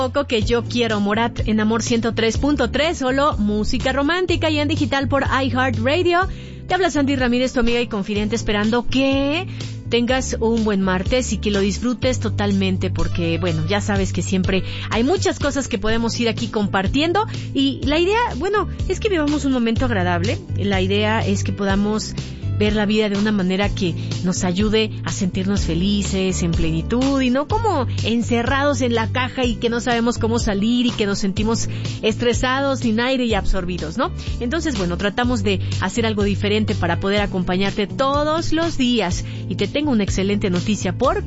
Poco que yo quiero, Morat en Amor 103.3, solo música romántica y en digital por iHeartRadio. Te habla Sandy Ramírez, tu amiga y confidente, esperando que tengas un buen martes y que lo disfrutes totalmente porque, bueno, ya sabes que siempre hay muchas cosas que podemos ir aquí compartiendo y la idea, bueno, es que vivamos un momento agradable. La idea es que podamos ver la vida de una manera que nos ayude a sentirnos felices, en plenitud y no como encerrados en la caja y que no sabemos cómo salir y que nos sentimos estresados, sin aire y absorbidos, ¿no? Entonces, bueno, tratamos de hacer algo diferente para poder acompañarte todos los días y te tengo una excelente noticia porque